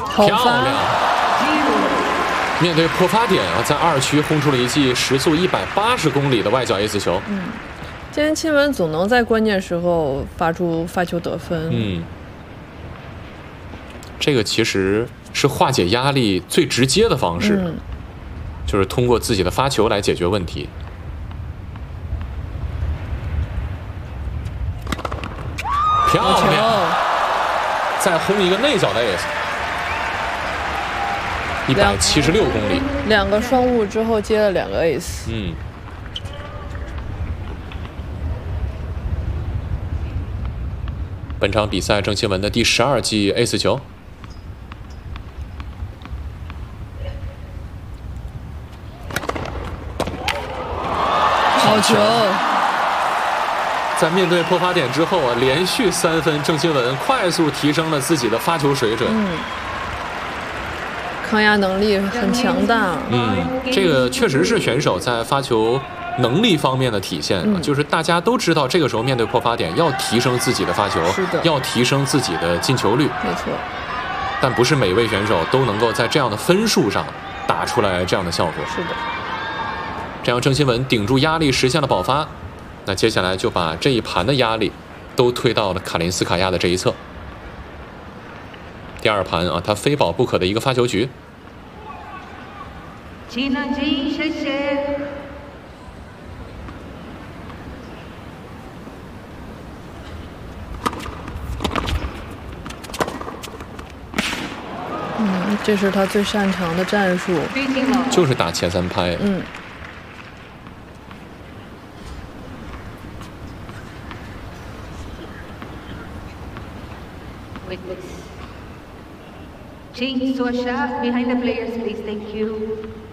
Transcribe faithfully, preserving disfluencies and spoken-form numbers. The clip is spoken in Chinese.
漂亮！面对破发点啊，在二区轰出了一记时速一百八十公里的外角 ace 球。 嗯，今天亲文总能在关键时候发出发球得分。 嗯，这个其实是化解压力最直接的方式， 嗯、 就是通过自己的发球来解决问题。漂亮！再轰一个内角的 ace， 一百七十六公里， 两个双误之后接了两个 ace。 嗯。本场比赛郑钦文的第十二记 ace 球。 好球！ 在面对破发点之后啊，连续三分，郑钦文快速提升了自己的发球水准。 嗯，抗压能力很强大。 嗯，这个确实是选手在发球能力方面的体现、嗯、就是大家都知道，这个时候面对破发点要提升自己的发球， 是的， 要提升自己的进球率。 没错。 但不是每位选手都能够在这样的分数上打出来这样的效果。 是的。 这样郑钦文顶住压力，实现了保发。那接下来就把这一盘的压力都推到了卡林斯卡娅的这一侧。第二盘啊，他非保不可的一个发球局。 嗯，这是他最擅长的战术， 就是打前三拍。 嗯。 Change to a shot behind the players, please. Thank you.